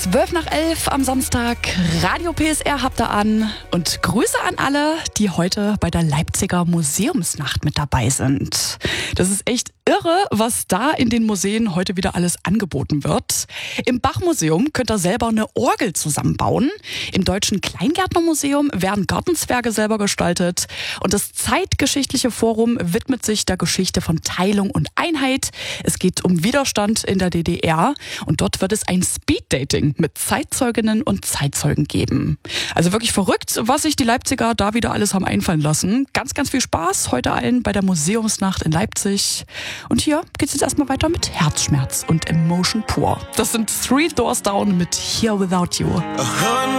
12:12 am Samstag. Radio PSR habt ihr an. Und Grüße an alle, die heute bei der Leipziger Museumsnacht mit dabei sind. Das ist echt irre, was da in den Museen heute wieder alles angeboten wird. Im Bach-Museum könnt ihr selber eine Orgel zusammenbauen. Im Deutschen Kleingärtnermuseum werden Gartenzwerge selber gestaltet. Und das Zeitgeschichtliche Forum widmet sich der Geschichte von Teilung und Einheit. Es geht um Widerstand in der DDR. Und dort wird es ein Speeddating mit Zeitzeuginnen und Zeitzeugen geben. Also wirklich verrückt, was sich die Leipziger da wieder alles haben einfallen lassen. Ganz, ganz viel Spaß heute allen bei der Museumsnacht in Leipzig. Und hier geht's jetzt erstmal weiter mit Herzschmerz und Emotion Pur. Das sind Three Doors Down mit Here Without You.